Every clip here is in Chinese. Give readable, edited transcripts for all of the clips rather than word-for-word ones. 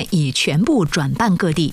已全部转办各地。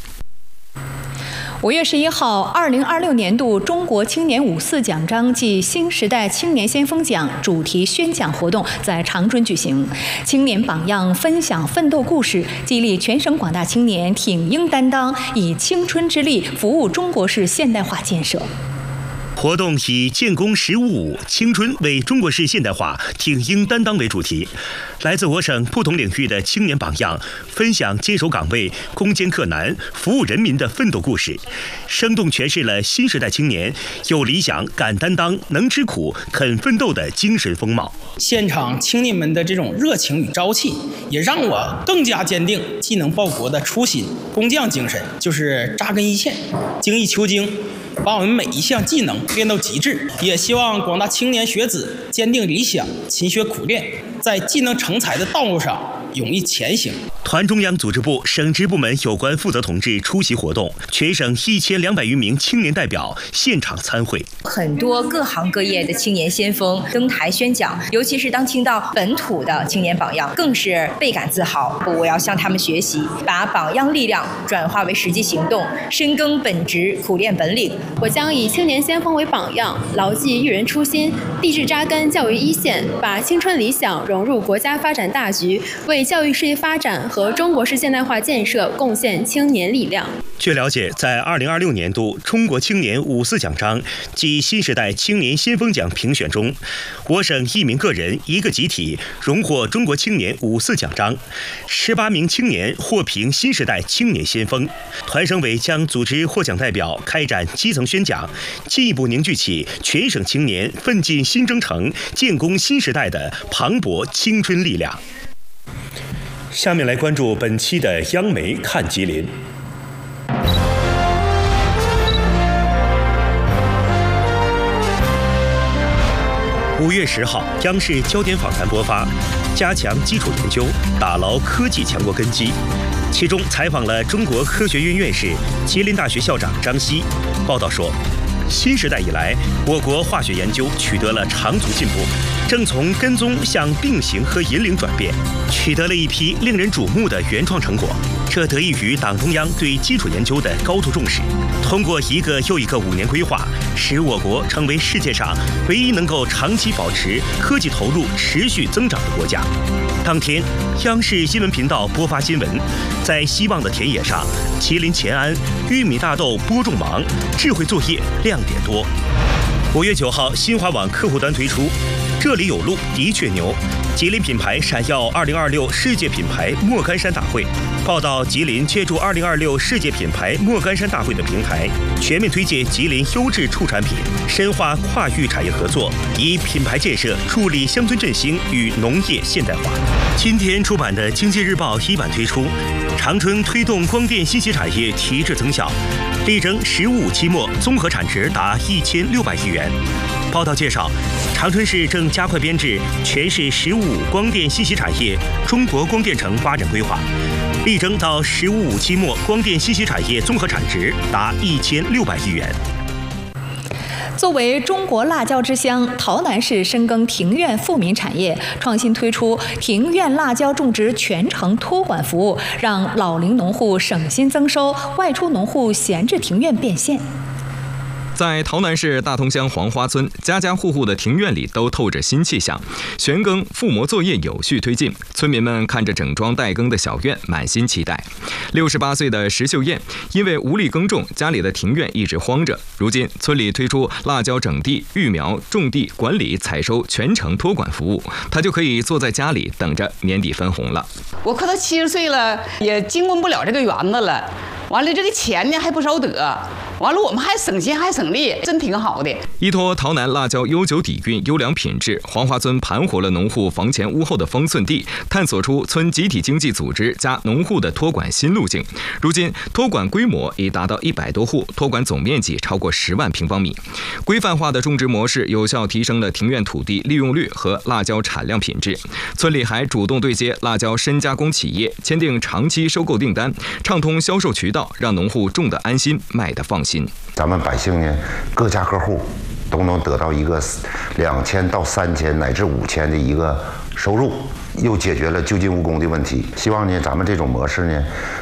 5月11号，2026年度中国青年5·4奖章暨新时代青年先锋奖主题宣讲活动在长春举行。青年榜样分享奋斗故事，激励全省广大青年挺膺担当，以青春之力服务中国式现代化建设。 活动以建功1055青春为中国式现代化挺膺担当为主题，来自我省不同领域的青年榜样分享坚守岗位、攻坚克难、服务人民的奋斗故事，生动诠释了新时代青年有理想、敢担当、能吃苦、肯奋斗的精神风貌。 现场青年们的这种热情与朝气，也让我更加坚定技能报国的初心。工匠精神就是扎根一线，精益求精，把我们每一项技能练到极致。也希望广大青年学子坚定理想，勤学苦练，在技能成才的道路上勇毅前行。 团中央组织部、省直部门有关负责同志出席活动，全省1200余名青年代表现场参会。 很多各行各业的青年先锋登台宣讲，尤其是当听到本土的青年榜样，更是倍感自豪。我要向他们学习，把榜样力量转化为实际行动，深耕本职，苦练本领。 我将以青年先锋为榜样，牢记育人初心，立志扎根教育一线，把青春理想融入国家发展大局，为教育事业发展和中国式现代化建设贡献青年力量。 据了解，在2026年度中国青年5·4奖章及新时代青年先锋奖评选中，我省1名个人1个集体荣获中国青年5·4奖章，18名青年获评新时代青年先锋。团省委将组织获奖代表开展基层宣讲，进一步凝聚起全省青年奋进新征程、建功新时代的磅礴青春力量。下面来关注本期的央媒看吉林。5月10号，央视焦点访谈播发，加强基础研究，打牢科技强国根基。其中采访了中国科学院院士、吉林大学校长张希。报道说，新时代以来，我国化学研究取得了长足进步，正从跟踪向并行和引领转变，取得了一批令人瞩目的原创成果。这得益于党中央对基础研究的高度重视。通过一个又一个5年规划，使我国成为世界上唯一能够长期保持科技投入持续增长的国家。当天，央视新闻频道播发新闻，在希望的田野上，吉林乾安玉米大豆播种忙，智慧作业亮点多。5月9号，新华网客户端推出这里有路的确牛，吉林品牌闪耀2026世界品牌莫干山大会。报道吉林借助2026世界品牌莫干山大会的平台，全面推荐吉林优质畜产品，深化跨域产业合作，以品牌建设助力乡村振兴与农业现代化。今天出版的《经济日报》一版推出，长春推动光电信息产业提质增效，力争15期末综合产值达1600亿元。报道介绍，长春市正加快编制全市15光电信息产业中国光电城发展规划，力争到15期末光电信息产业综合产值达1600亿元。 作为中国辣椒之乡，洮南市深耕庭院富民产业，创新推出庭院辣椒种植全程托管服务，让老龄农户省心增收，外出农户闲置庭院变现。 在洮南市大同乡黄花村，家家户户的庭院里都透着新气象，旋耕复磨作业有序推进，村民们看着整装待耕的小院，满心期待。68岁的石秀燕因为无力耕种，家里的庭院一直荒着。如今村里推出辣椒整地、育苗、种地、管理、采收全程托管服务，她就可以坐在家里等着年底分红了。 我快到70岁了，也经营不了这个园子了。完了，这个钱呢还不少得，完了我们还省心还省力，真挺好的。 依托洮南辣椒悠久底蕴、优良品质，黄花村盘活了农户房前屋后的方寸地，探索出村集体经济组织加农户的托管新路径。如今托管规模已达到100多户，托管总面积超过10万平方米。规范化的种植模式有效提升了庭院土地利用率和辣椒产量品质。村里还主动对接辣椒深加工企业，签订长期收购订单，畅通销售渠道，让农户种得安心，卖得放心。 咱们百姓呢，各家各户都能得到一个2000到3000乃至5000的一个收入，又解决了就近务工的问题。希望呢，咱们这种模式呢，